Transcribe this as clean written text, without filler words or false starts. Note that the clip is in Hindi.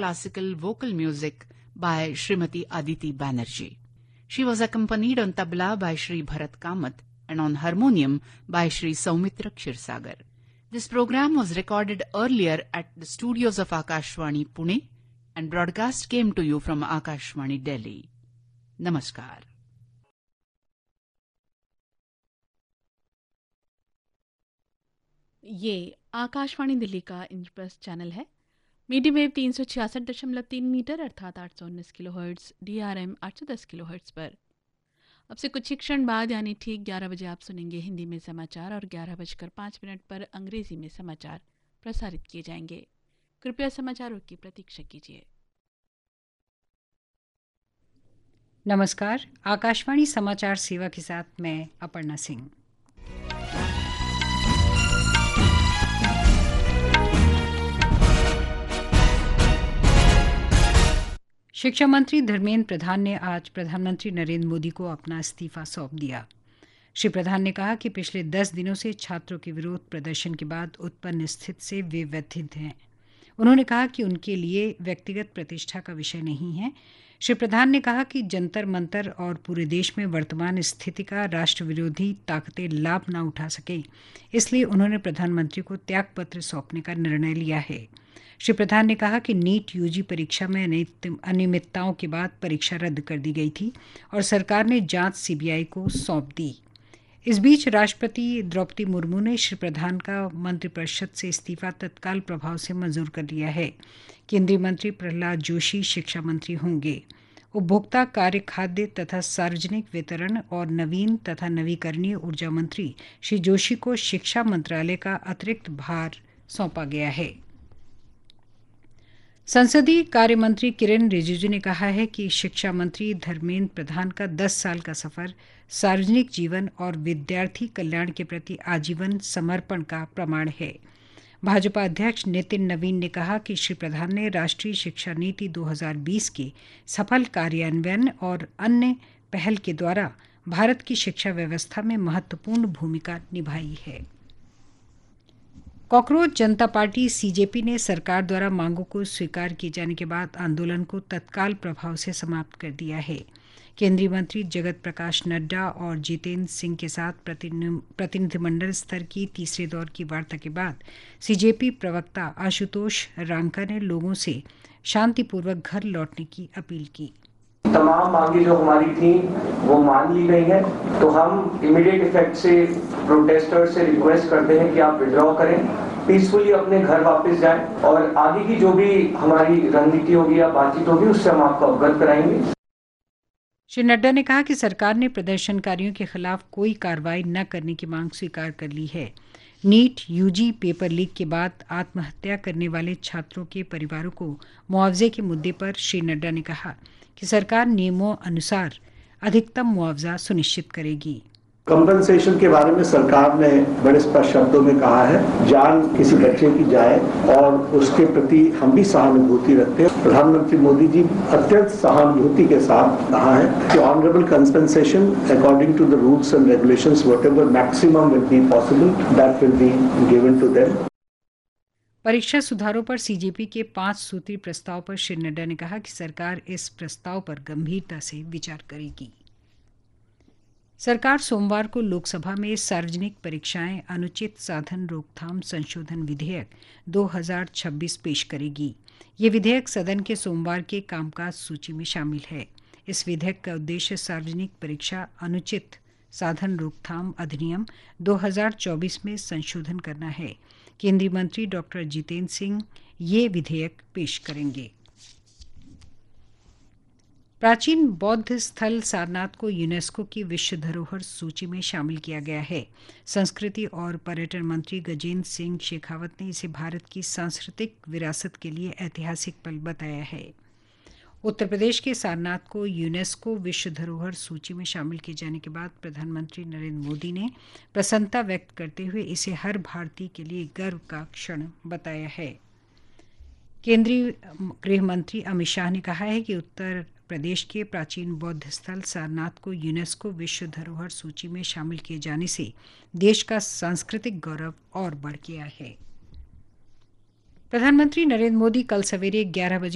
classical vocal music by Srimati Aditi Banerjee. She was accompanied on tabla by Shri Bharat Kamath and on harmonium by Shri Saumitra Kshirsagar. This program was recorded earlier at the studios of Akashvani Pune and broadcast came to you from Akashvani Delhi. Namaskar. ये आकाशवाणी दिल्ली का इंद्रप्रस्थ चैनल है। मीडियम वेव 366.3 मीटर अर्थात 819 किलोहर्ट्ज़, DRM 810 किलोहर्ट्ज़ पर। अब से कुछ ही क्षण बाद यानी ठीक 11 बजे आप सुनेंगे हिंदी में समाचार और 11:05 पर अंग्रेजी में समाचार प्रसारित किए जाएंगे। कृपया समाचारों की प्रतीक्षा कीजिए। नमस्कार, आकाशवाणी समाचार सेवा के साथ मैं अपर्णा सिंह। शिक्षा मंत्री धर्मेंद्र प्रधान ने आज प्रधानमंत्री नरेंद्र मोदी को अपना इस्तीफा सौंप दिया। श्री प्रधान ने कहा कि पिछले 10 दिनों से छात्रों के विरोध प्रदर्शन के बाद उत्पन्न स्थिति से वे व्यथित हैं। उन्होंने कहा कि उनके लिए व्यक्तिगत प्रतिष्ठा का विषय नहीं है। श्री प्रधान ने कहा कि जंतर मंतर और पूरे देश में वर्तमान स्थिति का राष्ट्र विरोधी ताकतें लाभ न उठा सके, इसलिए उन्होंने प्रधानमंत्री को त्यागपत्र सौंपने का निर्णय लिया है। श्री प्रधान ने कहा कि नीट यूजी परीक्षा में अनियमितताओं के बाद परीक्षा रद्द कर दी गई थी और सरकार ने जांच सीबीआई को सौंप दी। इस बीच राष्ट्रपति द्रौपदी मुर्मू ने श्री प्रधान का मंत्रिपरिषद से इस्तीफा तत्काल प्रभाव से मंजूर कर लिया है। केंद्रीय मंत्री प्रहलाद जोशी शिक्षा मंत्री होंगे। उपभोक्ता कार्य, खाद्य तथा सार्वजनिक वितरण और नवीन तथा नवीकरणीय ऊर्जा मंत्री श्री जोशी को शिक्षा मंत्रालय का अतिरिक्त भार सौंपा गया है। संसदीय कार्य मंत्री किरेन रिजिजू ने कहा है कि शिक्षा मंत्री धर्मेंद्र प्रधान का 10 साल का सफर सार्वजनिक जीवन और विद्यार्थी कल्याण के प्रति आजीवन समर्पण का प्रमाण है। भाजपा अध्यक्ष नितिन नवीन ने कहा कि श्री प्रधान ने राष्ट्रीय शिक्षा नीति 2020 के सफल कार्यान्वयन और अन्य पहल के द्वारा भारत की शिक्षा व्यवस्था में महत्वपूर्ण भूमिका निभाई है। कॉकरोच जनता पार्टी सीजेपी ने सरकार द्वारा मांगों को स्वीकार किए जाने के बाद आंदोलन को तत्काल प्रभाव से समाप्त कर दिया है। केंद्रीय मंत्री जगत प्रकाश नड्डा और जितेंद्र सिंह के साथ प्रतिनिधिमंडल स्तर की तीसरे दौर की वार्ता के बाद सीजेपी प्रवक्ता आशुतोष रांका ने लोगों से शांतिपूर्वक घर लौटने की अपील की। तमाम मांगे जो हमारी थी वो मान ली गई हैं, तो हम इमीडिएट इफेक्ट से प्रोटेस्टर्स से रिक्वेस्ट करते हैं कि आप विड्रॉ करें, पीसफुली अपने घर वापस जाएं और आगे की जो भी हमारी रणनीति होगी या बातचीत होगी उससे हम आपको अवगत कराएंगे। श्री नड्डा ने कहा कि सरकार ने प्रदर्शनकारियों के खिलाफ कोई कार्रवाई न करने की मांग स्वीकार कर ली है। नीट यूजी पेपर लीक के बाद आत्महत्या करने वाले छात्रों के परिवारों को मुआवजे के मुद्दे पर श्री नड्डा ने कहा कि सरकार नियमों अनुसार अधिकतम मुआवजा सुनिश्चित करेगी। कंपनसेशन के बारे में सरकार ने बड़े स्पष्ट शब्दों में कहा है, जान किसी बच्चे की जाए और उसके प्रति हम भी सहानुभूति रखते हैं। प्रधानमंत्री मोदी जी अत्यंत सहानुभूति के साथ कहा है कि honourable compensation according to the rules and regulations whatever maximum will be possible that will be given to them. परीक्षा सुधारों पर सीजेपी के 5 सूत्री प्रस्ताव पर श्री नड्डा ने कहा कि सरकार इस प्रस्ताव पर गंभीरता से विचार करेगी। सरकार सोमवार को लोकसभा में सार्वजनिक परीक्षाएं अनुचित साधन रोकथाम संशोधन विधेयक 2026 पेश करेगी। ये विधेयक सदन के सोमवार के कामकाज सूची में शामिल है। इस विधेयक का उद्देश्य सार्वजनिक परीक्षा अनुचित साधन रोकथाम अधिनियम 2024 में संशोधन करना है। केंद्रीय मंत्री डॉक्टर जितेंद्र सिंह ये विधेयक पेश करेंगे। प्राचीन बौद्ध स्थल सारनाथ को यूनेस्को की विश्व धरोहर सूची में शामिल किया गया है। संस्कृति और पर्यटन मंत्री गजेंद्र सिंह शेखावत ने इसे भारत की सांस्कृतिक विरासत के लिए ऐतिहासिक पल बताया है। उत्तर प्रदेश के सारनाथ को यूनेस्को विश्व धरोहर सूची में शामिल किए जाने के बाद प्रधानमंत्री नरेंद्र मोदी ने प्रसन्नता व्यक्त करते हुए इसे हर भारतीय के लिए गर्व का क्षण बताया है। केंद्रीय गृह मंत्री अमित शाह ने कहा है कि उत्तर प्रदेश के प्राचीन बौद्ध स्थल सारनाथ को यूनेस्को विश्व धरोहर सूची में शामिल किए जाने से देश का सांस्कृतिक गौरव और बढ़ गया है। प्रधानमंत्री नरेंद्र मोदी कल सवेरे 11 बजे